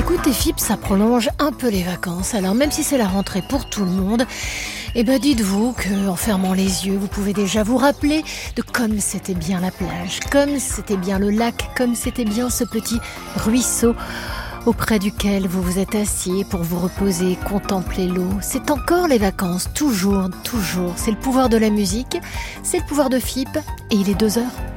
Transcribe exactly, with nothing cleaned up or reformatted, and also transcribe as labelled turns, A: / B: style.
A: Écoutez F I P, ça prolonge un peu les vacances. Alors même si c'est la rentrée pour tout le monde, eh ben dites-vous qu'en fermant les yeux, vous pouvez déjà vous rappeler de comme c'était bien la plage, comme c'était bien le lac, comme c'était bien ce petit ruisseau auprès duquel vous vous êtes assis pour vous reposer, contempler l'eau. C'est encore les vacances, toujours, toujours. C'est le pouvoir de la musique, c'est le pouvoir de F I P et il est deux heures.